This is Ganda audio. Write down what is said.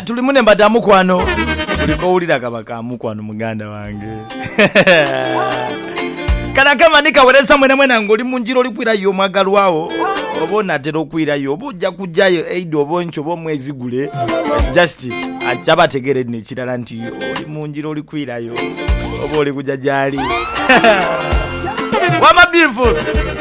tulimune mbadamu kwano tuliko ulira kabaka mukwano muganda wange kana kama nikawereza mwena ngoli munjiro likwira yo mwagalwawo obona tero kwira yo obujja kujayo aid oboncho bomwezi gule just achaba tegere ni kirala nti oli munjiro likwira yo obole kujajali wama beautiful